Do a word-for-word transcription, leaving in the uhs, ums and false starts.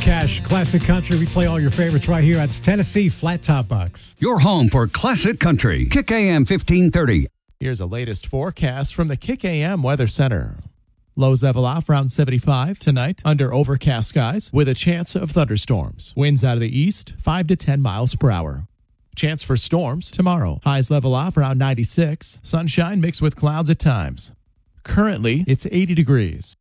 Cash, Classic Country. We play all your favorites right here. That's Tennessee Flat Top Box. Your home for Classic Country. Kick A M fifteen thirty. Here's a latest forecast from the Kick A M Weather Center. Lows level off around seventy-five tonight under overcast skies with a chance of thunderstorms. Winds out of the east, five to ten miles per hour. Chance for storms tomorrow. Highs level off around ninety-six. Sunshine mixed with clouds at times. Currently, it's eighty degrees.